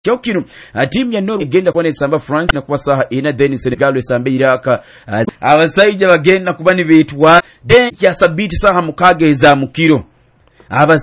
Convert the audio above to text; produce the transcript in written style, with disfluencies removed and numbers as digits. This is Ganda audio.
Kyokino timu ya Norway egenda kuba nesamba France na kuba saha ina, then Senegal esambe Iraq. Abasajja bagenda kuba ni beetwa then ya sabiti saha mukage za mukiro.